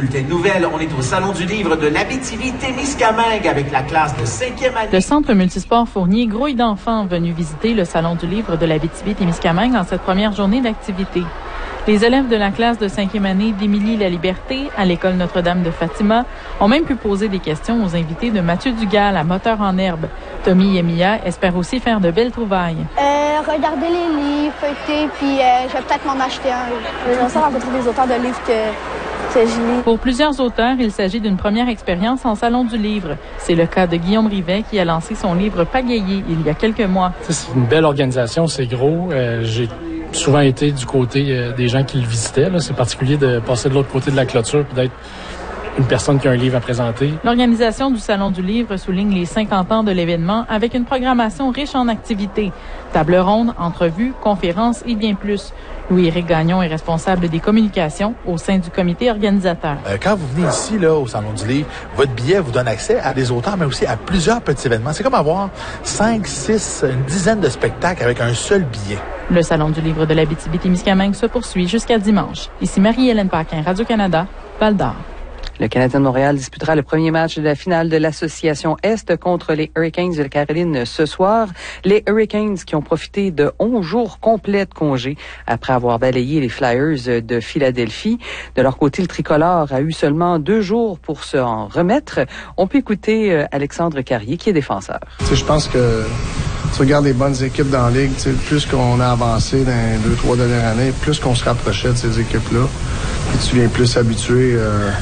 bulletin de nouvelles. On est au Salon du livre de l'Abitibi-Témiscamingue avec la classe de 5e année. Le Centre multisport Fournier grouille d'enfants venus visiter le Salon du livre de l'Abitibi-Témiscamingue en cette première journée d'activité. Les élèves de la classe de 5e année d'Émilie La Liberté à l'école Notre-Dame de Fatima ont même pu poser des questions aux invités de Mathieu Dugal à Moteur en herbe. Tommy et Mia espèrent aussi faire de belles trouvailles. Regarder les livres, feuilleter, puis je vais peut-être m'en acheter un. J'aimerais ça rencontrer des auteurs de livres que je lis. Pour plusieurs auteurs, il s'agit d'une première expérience en Salon du livre. C'est le cas de Guillaume Rivet qui a lancé son livre Pagayer il y a quelques mois. C'est une belle organisation, c'est gros. J'ai souvent été du côté des gens qui le visitaient. Là. C'est particulier de passer de l'autre côté de la clôture et d'être une personne qui a un livre à présenter. L'organisation du Salon du livre souligne les 50 ans de l'événement avec une programmation riche en activités. Table ronde, entrevues, conférences et bien plus. Louis-Éric Gagnon est responsable des communications au sein du comité organisateur. Quand vous venez ici, là, au Salon du livre, votre billet vous donne accès à des auteurs, mais aussi à plusieurs petits événements. C'est comme avoir 5, 6, une dizaine de spectacles avec un seul billet. Le Salon du livre de l'Abitibi-Témiscamingue se poursuit jusqu'à dimanche. Ici Marie-Hélène Paquin, Radio-Canada, Val-d'Or. Le Canadien de Montréal disputera le premier match de la finale de l'Association Est contre les Hurricanes de la Caroline ce soir. Les Hurricanes qui ont profité de 11 jours complets de congé après avoir balayé les Flyers de Philadelphie. De leur côté, le tricolore a eu seulement 2 jours pour s'en remettre. On peut écouter Alexandre Carrier qui est défenseur. Je pense que tu regardes les bonnes équipes dans la Ligue, plus qu'on a avancé dans les 2-3 dernières années, plus qu'on se rapprochait de ces équipes-là. Puis tu viens plus habitué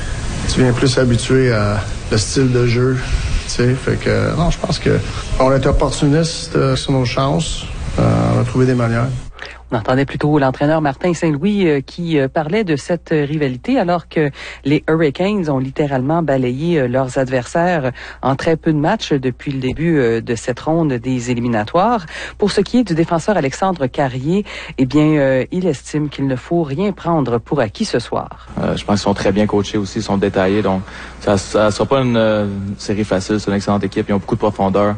à le style de jeu, fait que non, je pense que on est opportuniste sur nos chances, on a trouvé des manières. On entendait plutôt l'entraîneur Martin Saint-Louis qui parlait de cette rivalité alors que les Hurricanes ont littéralement balayé leurs adversaires en très peu de matchs depuis le début de cette ronde des éliminatoires. Pour ce qui est du défenseur Alexandre Carrier, eh bien, il estime qu'il ne faut rien prendre pour acquis ce soir. Je pense qu'ils sont très bien coachés aussi, ils sont détaillés, donc ça sera pas une série facile, c'est une excellente équipe, ils ont beaucoup de profondeur.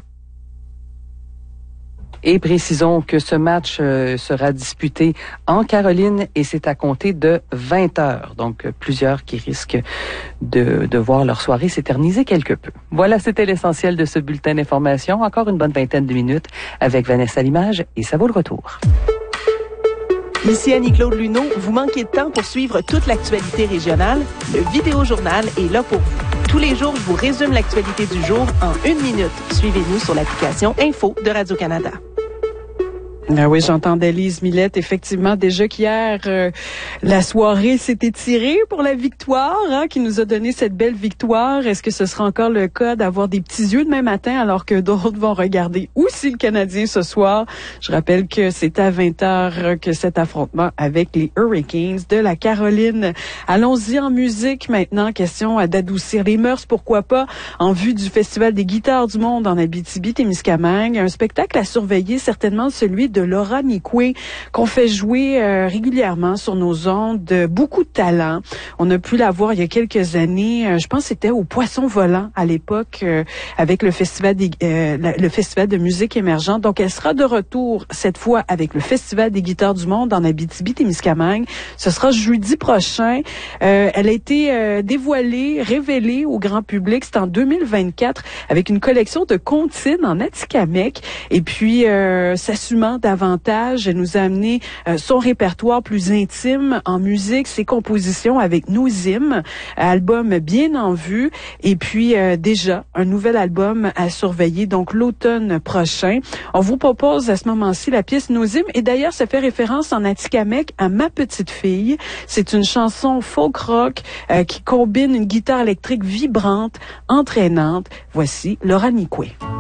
Et précisons que ce match sera disputé en Caroline et c'est à compter de 20 heures. Donc, plusieurs qui risquent de voir leur soirée s'éterniser quelque peu. Voilà, c'était l'essentiel de ce bulletin d'information. Encore une bonne vingtaine de minutes avec Vanessa à l'image et ça vaut le retour. Ici Annie-Claude Luneau, vous manquez de temps pour suivre toute l'actualité régionale? Le Vidéojournal est là pour vous. Tous les jours, je vous résume l'actualité du jour en 1 minute. Suivez-nous sur l'application Info de Radio-Canada. Ah oui, j'entendais Lise Millette. Effectivement, déjà qu'hier, la soirée s'est étirée pour la victoire, qui nous a donné cette belle victoire. Est-ce que ce sera encore le cas d'avoir des petits yeux demain matin alors que d'autres vont regarder aussi le Canadien ce soir? Je rappelle que c'est à 20h que cet affrontement avec les Hurricanes de la Caroline. Allons-y en musique maintenant. Question d'adoucir les mœurs, pourquoi pas, en vue du Festival des guitares du monde en Abitibi-Témiscamingue. Un spectacle à surveiller, certainement celui de Laura Nicoué, qu'on fait jouer régulièrement sur nos ondes. Beaucoup de talent. On a pu la voir il y a quelques années. Je pense que c'était au Poisson Volant à l'époque avec le festival le festival de musique émergente. Donc, elle sera de retour cette fois avec le Festival des guitares du monde en Abitibi-Témiscamingue. Ce sera jeudi prochain. Elle a été dévoilée, révélée au grand public. C'est en 2024 avec une collection de comptines en Atikamekw. Et puis, s'assumant davantage, elle nous a amené son répertoire plus intime en musique, ses compositions avec Nouzim, album bien en vue, et puis déjà un nouvel album à surveiller, donc l'automne prochain. On vous propose à ce moment-ci la pièce Nouzim, et d'ailleurs ça fait référence en Atikamekw à Ma petite fille. C'est une chanson folk rock qui combine une guitare électrique vibrante, entraînante. Voici Laura Nicoué.